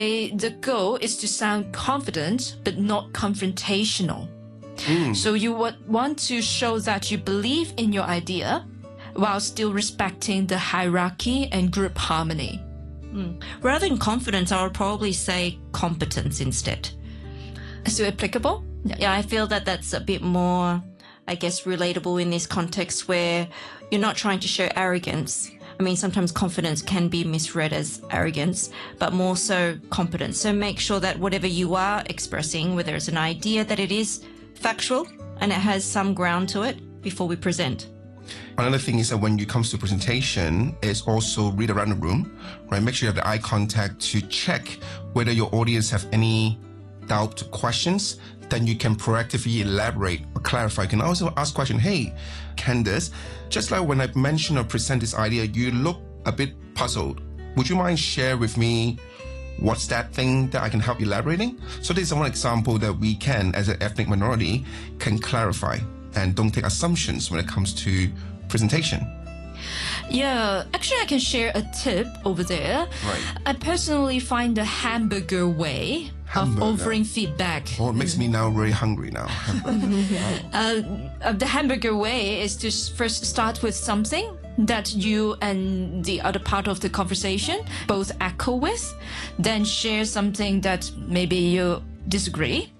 the goal is to sound confident but not confrontational. So you would want to show that you believe in your idea while still respecting the hierarchy and group harmony. Rather than confidence, I would probably say competence instead. So applicable? Yeah, I feel that that's a bit more, I guess, relatable in this context where you're not trying to show arrogance. I mean, sometimes confidence can be misread as arrogance, but more so competence. So make sure that whatever you are expressing, whether it's an idea, that it is factual and it has some ground to it before we present. Another thing is that when it comes to presentation, is also read around the room, right? Make sure you have the eye contact to check whether your audience have any doubt, questions. Then you can proactively elaborate or clarify. You can also ask question, hey, Candace, just like when I mention or present this idea, you look a bit puzzled. Would you mind share with me what's that thing that I can help elaborating? So this is one example that we can, as an ethnic minority, can clarify and don't take assumptions when it comes to presentation. Yeah, actually I can share a tip over there. Right. I personally find the hamburger way of offering feedback. Oh, it makes me now very hungry now. The hamburger way is to first start with something that you and the other part of the conversation both echo with, then share something that maybe you disagree,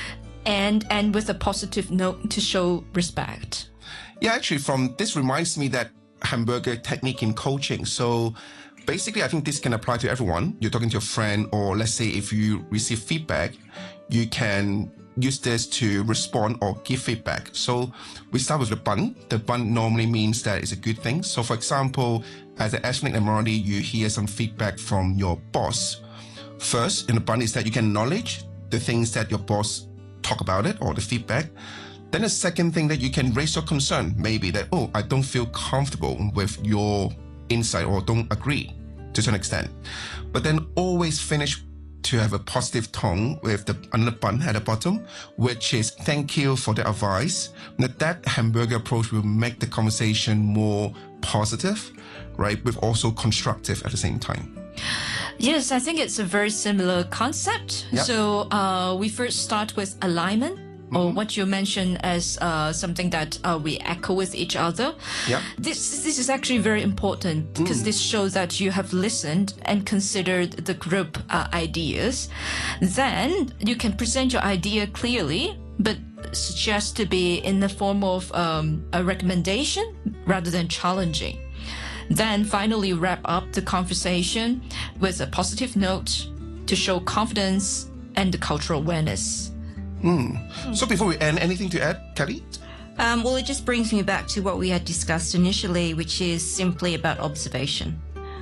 and end with a positive note to show respect. Yeah, actually, this reminds me that hamburger technique in coaching. So basically, I think this can apply to everyone. You're talking to your friend, or let's say if you receive feedback, you can use this to respond or give feedback. So we start with the bun. The bun normally means that it's a good thing. So for example, as an ethnic minority, you hear some feedback from your boss. First, in the bun is that you can acknowledge the things that your boss talk about it or the feedback. Then the second thing that you can raise your concern, maybe that, oh, I don't feel comfortable with your insight or don't agree to some extent. But then always finish to have a positive tone with the another bun at the bottom, which is thank you for the advice. Now that hamburger approach will make the conversation more positive, right? With also constructive at the same time. Yes, I think it's a very similar concept. Yep. So we first start with alignment, or what you mentioned as something that we echo with each other. Yeah. This is actually very important because this shows that you have listened and considered the group ideas. Then you can present your idea clearly, but suggest to be in the form of a recommendation rather than challenging. Then finally wrap up the conversation with a positive note to show confidence and the cultural awareness. So before we end, anything to add, Kelly? Well, it just brings me back to what we had discussed initially, which is simply about observation.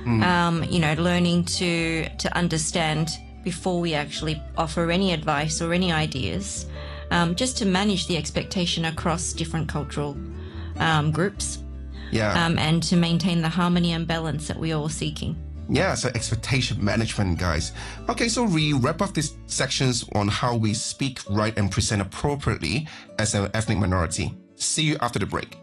Learning to understand before we actually offer any advice or any ideas, just to manage the expectation across different cultural groups. Yeah. And to maintain the harmony and balance that we're all seeking. Yeah, so expectation management, guys. Okay, so we wrap up these sections on how we speak, write, and present appropriately as an ethnic minority. See you after the break.